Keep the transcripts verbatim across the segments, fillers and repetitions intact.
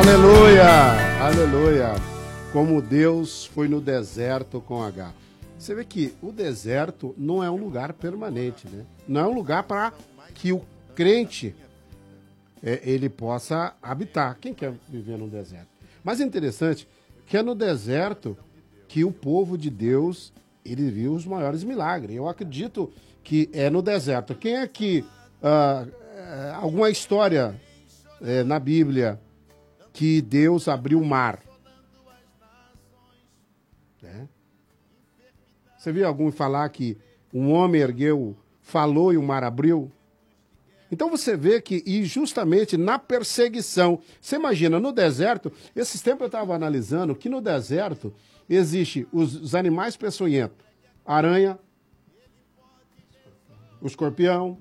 Aleluia, aleluia. Como Deus foi no deserto com H. Você vê que o deserto não é um lugar permanente, né? Não é um lugar para que o crente é, ele possa habitar. Quem quer viver no deserto? Mas é interessante que é no deserto que o povo de Deus ele viu os maiores milagres. Eu acredito que é no deserto. Quem é que ah, alguma história é, na Bíblia que Deus abriu o mar? É. Você viu algum falar que um homem ergueu, falou e o mar abriu? Então você vê que, e justamente na perseguição, você imagina, no deserto, esses tempos eu estava analisando que no deserto existe os, os animais peçonhentos, aranha, o escorpião,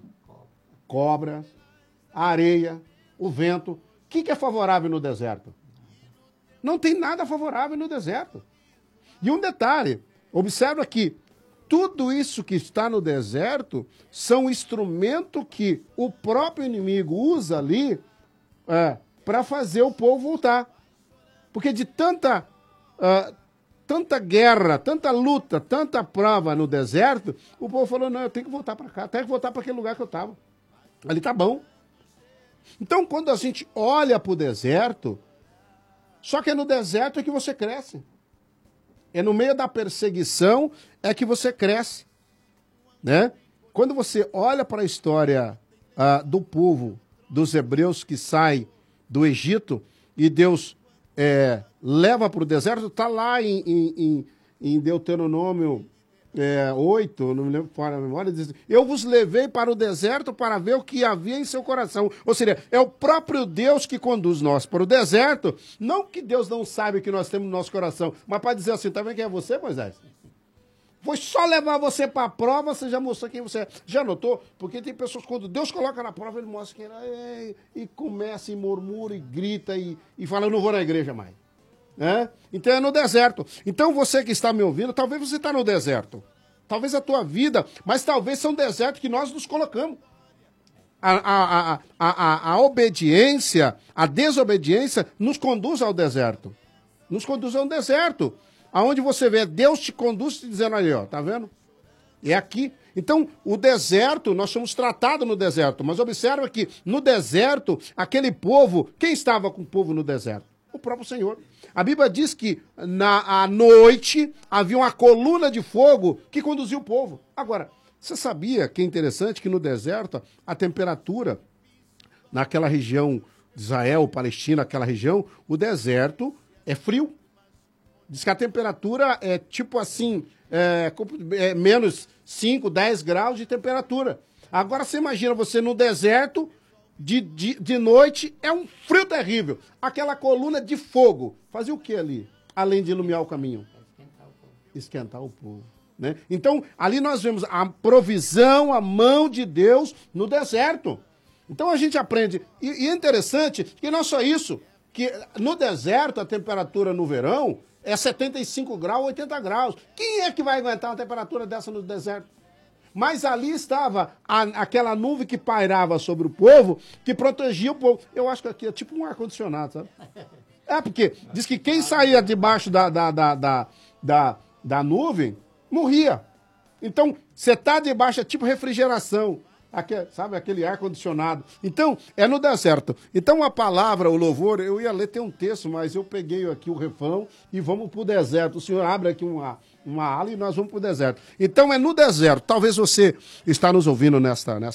cobra, a areia, o vento. O que, que é favorável no deserto? Não tem nada favorável no deserto. E um detalhe, observa que tudo isso que está no deserto são instrumentos que o próprio inimigo usa ali é, para fazer o povo voltar. Porque de tanta, uh, tanta guerra, tanta luta, tanta prova no deserto, o povo falou, não, eu tenho que voltar para cá, tenho que voltar para aquele lugar que eu estava. Ali tá bom. Então, quando a gente olha para o deserto, só que é no deserto é que você cresce. É no meio da perseguição é que você cresce, né? Quando você olha para a história ah, do povo, dos hebreus que sai do Egito e Deus é, leva para o deserto, está lá em, em, em Deuteronômio é, oito, não me lembro fora da memória, diz, eu vos levei para o deserto para ver o que havia em seu coração. Ou seja, é o próprio Deus que conduz nós para o deserto, não que Deus não saiba o que nós temos no nosso coração, mas para dizer assim, tá vendo quem é você, Moisés? Foi só levar você para a prova, você já mostrou quem você é. Já notou? Porque tem pessoas, quando Deus coloca na prova, ele mostra quem é, e começa, e murmura, e grita, e, e fala, eu não vou na igreja mais. É? Então é no deserto. Então você que está me ouvindo, talvez você está no deserto. Talvez a tua vida, mas talvez são desertos que nós nos colocamos. A, a, a, a, a obediência, a desobediência nos conduz ao deserto. Nos conduz ao deserto. Aonde você vê, Deus te conduz te dizendo ali, ó, tá vendo? É aqui. Então, o deserto, nós somos tratados no deserto, mas observa que no deserto, aquele povo, quem estava com o povo no deserto? O próprio Senhor. A Bíblia diz que na à noite havia uma coluna de fogo que conduzia o povo. Agora, você sabia que é interessante que no deserto a temperatura naquela região de Israel, Palestina, aquela região, o deserto é frio. Diz que a temperatura é tipo assim, é, é menos cinco, dez graus de temperatura. Agora você imagina você no deserto, de, de, de noite, é um frio terrível. Aquela coluna de fogo. Fazia o que ali? Além de iluminar o caminho? Esquentar o povo. Esquentar o povo. Né? Então, ali nós vemos a provisão, a mão de Deus no deserto. Então a gente aprende. E, e é interessante que não só isso, que no deserto a temperatura no verão é setenta e cinco graus, oitenta graus. Quem é que vai aguentar uma temperatura dessa no deserto? Mas ali estava a, aquela nuvem que pairava sobre o povo, que protegia o povo. Eu acho que aqui é tipo um ar-condicionado, sabe? É, porque diz que quem saía debaixo da, da, da, da, da, da nuvem, morria. Então, você está debaixo, é tipo refrigeração. Aquele, sabe, aquele ar-condicionado. Então, é no deserto. Então, a palavra, o louvor, eu ia ler, tem um texto, mas eu peguei aqui o refrão e vamos para o deserto. O Senhor abre aqui uma, uma ala e nós vamos para o deserto. Então, é no deserto. Talvez você está nos ouvindo nesta, nesta